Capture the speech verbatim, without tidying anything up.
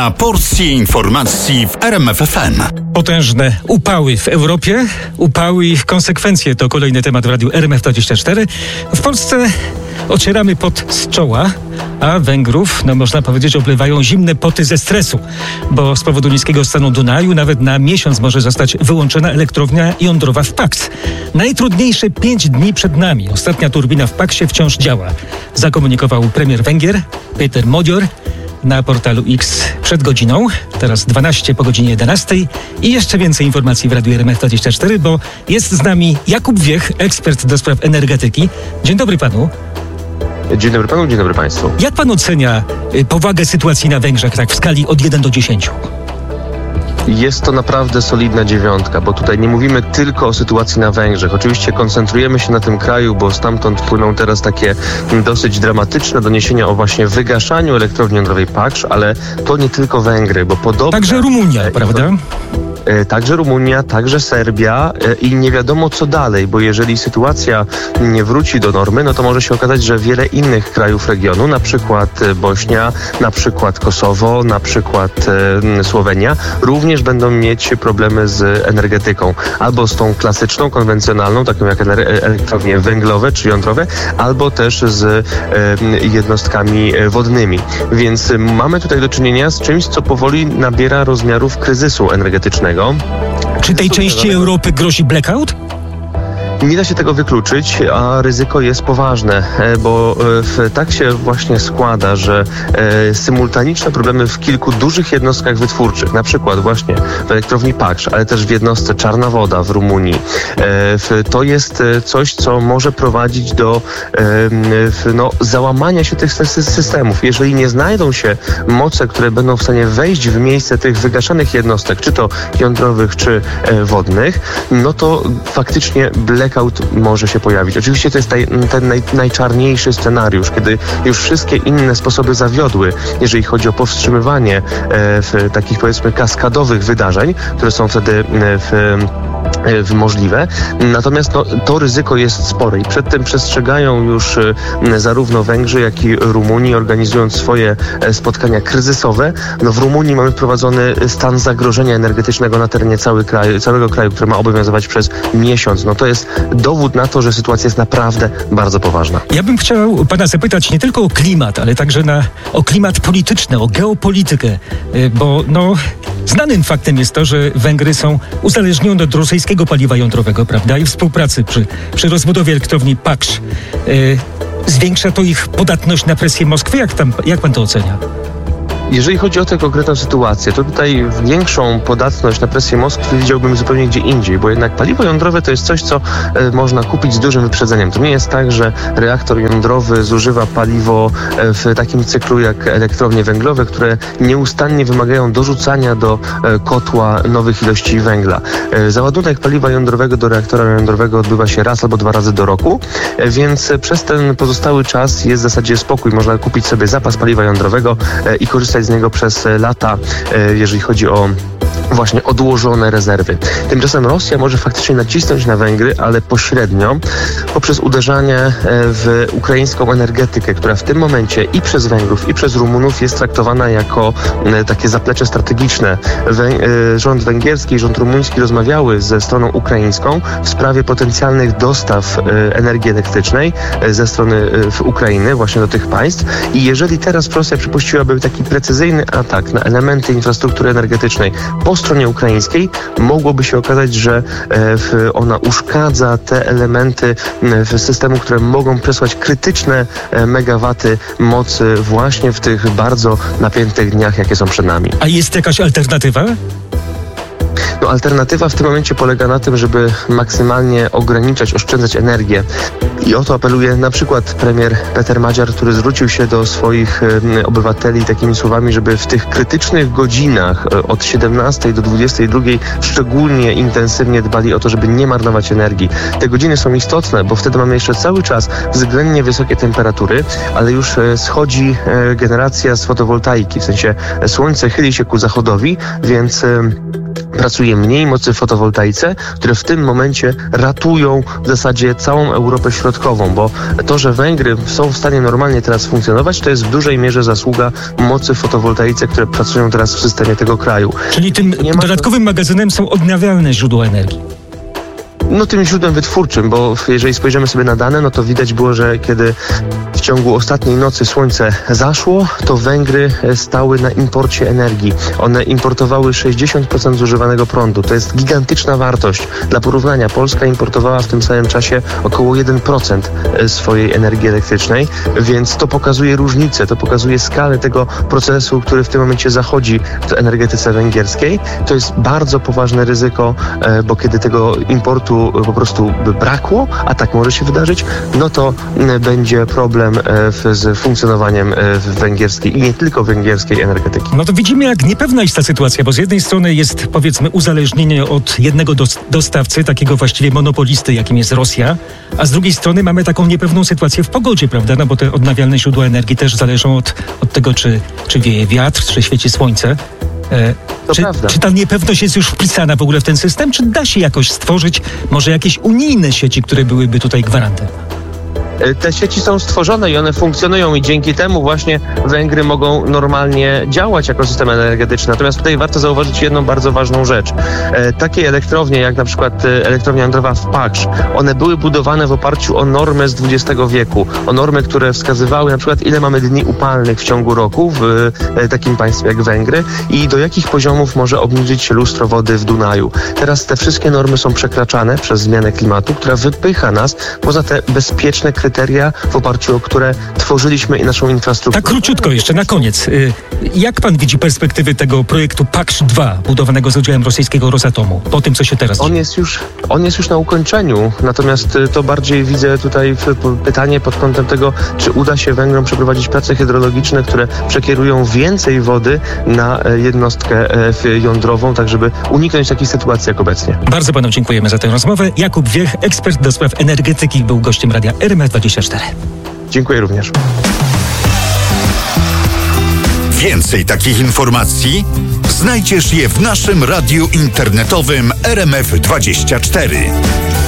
A porcje informacji w R M F F M. Potężne upały w Europie, upały i ich konsekwencje to kolejny temat w Radiu R M F dwadzieścia cztery. W Polsce ocieramy pot z czoła, a Węgrów, no można powiedzieć, oblewają zimne poty ze stresu, bo z powodu niskiego stanu Dunaju nawet na miesiąc może zostać wyłączona elektrownia jądrowa w Paks. Najtrudniejsze pięć dni przed nami. Ostatnia turbina w Paksie wciąż działa, zakomunikował premier Węgier Péter Magyar na portalu X przed godziną, teraz dwanaście po godzinie jedenastej i jeszcze więcej informacji w Radiu R M F dwadzieścia cztery, bo jest z nami Jakub Wiech, ekspert do spraw energetyki. Dzień dobry panu. Dzień dobry panu, dzień dobry państwu. Jak pan ocenia y, powagę sytuacji na Węgrzech tak w skali od jeden do dziesięciu? Jest to naprawdę solidna dziewiątka, bo tutaj nie mówimy tylko o sytuacji na Węgrzech. Oczywiście koncentrujemy się na tym kraju, bo stamtąd płyną teraz takie dosyć dramatyczne doniesienia o właśnie wygaszaniu elektrowni jądrowej Paks, ale to nie tylko Węgry, bo podobnie... Także Rumunia, e, prawda? Także Rumunia, także Serbia i nie wiadomo co dalej, bo jeżeli sytuacja nie wróci do normy, no to może się okazać, że wiele innych krajów regionu, na przykład Bośnia, na przykład Kosowo, na przykład Słowenia, również będą mieć problemy z energetyką. Albo z tą klasyczną, konwencjonalną, taką jak elektrownie węglowe czy jądrowe, albo też z jednostkami wodnymi. Więc mamy tutaj do czynienia z czymś, co powoli nabiera rozmiarów kryzysu energetycznego. Czy tej części Europy grozi blackout? Nie da się tego wykluczyć, a ryzyko jest poważne, bo tak się właśnie składa, że symultaniczne problemy w kilku dużych jednostkach wytwórczych, na przykład właśnie w elektrowni Paks, ale też w jednostce Czarna Woda w Rumunii, to jest coś, co może prowadzić do no, załamania się tych systemów. Jeżeli nie znajdą się moce, które będą w stanie wejść w miejsce tych wygaszanych jednostek, czy to jądrowych, czy wodnych, no to faktycznie blackout może się pojawić. Oczywiście to jest taj, ten naj, najczarniejszy scenariusz, kiedy już wszystkie inne sposoby zawiodły, jeżeli chodzi o powstrzymywanie e, w takich powiedzmy kaskadowych wydarzeń, które są wtedy e, w możliwe. Natomiast no, to ryzyko jest spore i przed tym przestrzegają już zarówno Węgrzy, jak i Rumunii, organizując swoje spotkania kryzysowe. No, w Rumunii mamy wprowadzony stan zagrożenia energetycznego na terenie cały kraju, całego kraju, który ma obowiązywać przez miesiąc. No to jest dowód na to, że sytuacja jest naprawdę bardzo poważna. Ja bym chciał pana zapytać nie tylko o klimat, ale także na, o klimat polityczny, o geopolitykę, bo no, znanym faktem jest to, że Węgry są uzależnione od rosyjskiego paliwa jądrowego, prawda? I współpracy przy, przy rozbudowie elektrowni Paks. Yy, zwiększa to ich podatność na presję Moskwy? Jak, tam, jak pan to ocenia? Jeżeli chodzi o tę konkretną sytuację, to tutaj większą podatność na presję Moskwy widziałbym zupełnie gdzie indziej, bo jednak paliwo jądrowe to jest coś, co e, można kupić z dużym wyprzedzeniem. To nie jest tak, że reaktor jądrowy zużywa paliwo e, w takim cyklu jak elektrownie węglowe, które nieustannie wymagają dorzucania do e, kotła nowych ilości węgla. E, załadunek paliwa jądrowego do reaktora jądrowego odbywa się raz albo dwa razy do roku, e, więc przez ten pozostały czas jest w zasadzie spokój. Można kupić sobie zapas paliwa jądrowego e, i korzystać z niego przez lata, jeżeli chodzi o właśnie odłożone rezerwy. Tymczasem Rosja może faktycznie nacisnąć na Węgry, ale pośrednio poprzez uderzanie w ukraińską energetykę, która w tym momencie i przez Węgrów, i przez Rumunów jest traktowana jako takie zaplecze strategiczne. Wę- rząd węgierski i rząd rumuński rozmawiały ze stroną ukraińską w sprawie potencjalnych dostaw energii elektrycznej ze strony Ukrainy właśnie do tych państw i jeżeli teraz Rosja przypuściłaby taki precyzyjny atak na elementy infrastruktury energetycznej po stronie ukraińskiej, mogłoby się okazać, że ona uszkadza te elementy systemu, które mogą przesłać krytyczne megawaty mocy właśnie w tych bardzo napiętych dniach, jakie są przed nami. A jest jakaś alternatywa? No, alternatywa w tym momencie polega na tym, żeby maksymalnie ograniczać, oszczędzać energię. I o to apeluje na przykład premier Péter Magyar, który zwrócił się do swoich y, obywateli takimi słowami, żeby w tych krytycznych godzinach y, od siedemnastej do dwudziestej drugiej szczególnie intensywnie dbali o to, żeby nie marnować energii. Te godziny są istotne, bo wtedy mamy jeszcze cały czas względnie wysokie temperatury, ale już y, schodzi y, generacja z fotowoltaiki, w sensie słońce chyli się ku zachodowi, więc y, pracuje mniej mocy w fotowoltaice, które w tym momencie ratują w zasadzie całą Europę Środkową, bo to, że Węgry są w stanie normalnie teraz funkcjonować, to jest w dużej mierze zasługa mocy w fotowoltaice, które pracują teraz w systemie tego kraju. Czyli tym dodatkowym magazynem są odnawialne źródła energii. No tym źródłem wytwórczym, bo jeżeli spojrzymy sobie na dane, no to widać było, że kiedy w ciągu ostatniej nocy słońce zaszło, to Węgry stały na imporcie energii. One importowały sześćdziesiąt procent zużywanego prądu. To jest gigantyczna wartość. Dla porównania Polska importowała w tym samym czasie około jeden procent swojej energii elektrycznej, więc to pokazuje różnicę, to pokazuje skalę tego procesu, który w tym momencie zachodzi w energetyce węgierskiej. To jest bardzo poważne ryzyko, bo kiedy tego importu po prostu by brakło, a tak może się wydarzyć, no to będzie problem z funkcjonowaniem węgierskiej i nie tylko węgierskiej energetyki. No to widzimy, jak niepewna jest ta sytuacja, bo z jednej strony jest, powiedzmy, uzależnienie od jednego dostawcy, takiego właściwie monopolisty, jakim jest Rosja, a z drugiej strony mamy taką niepewną sytuację w pogodzie, prawda? No bo te odnawialne źródła energii też zależą od, od tego, czy, czy wieje wiatr, czy świeci słońce. E, czy, czy ta niepewność jest już wpisana w ogóle w ten system, czy da się jakoś stworzyć może jakieś unijne sieci, które byłyby tutaj gwarantem? Te sieci są stworzone i one funkcjonują i dzięki temu właśnie Węgry mogą normalnie działać jako system energetyczny. Natomiast tutaj warto zauważyć jedną bardzo ważną rzecz. E, takie elektrownie jak na przykład elektrownia jądrowa w Paksz, one były budowane w oparciu o normy z dwudziestego wieku. O normy, które wskazywały na przykład ile mamy dni upalnych w ciągu roku w e, takim państwie jak Węgry i do jakich poziomów może obniżyć się lustro wody w Dunaju. Teraz te wszystkie normy są przekraczane przez zmianę klimatu, która wypycha nas poza te bezpieczne kryteria, w oparciu o które tworzyliśmy i naszą infrastrukturę. Tak króciutko jeszcze, na koniec. Jak pan widzi perspektywy tego projektu Paksz dwa, budowanego z udziałem rosyjskiego Rosatomu, po tym, co się teraz dzieje? On jest już, on jest już na ukończeniu, natomiast to bardziej widzę tutaj pytanie pod kątem tego, czy uda się Węgrom przeprowadzić prace hydrologiczne, które przekierują więcej wody na jednostkę jądrową, tak żeby uniknąć takich sytuacji jak obecnie. Bardzo panu dziękujemy za tę rozmowę. Jakub Wiech, ekspert do spraw energetyki, był gościem radia R M F dwadzieścia cztery. Dziękuję również. Więcej takich informacji znajdziesz je w naszym radiu internetowym R M F dwadzieścia cztery.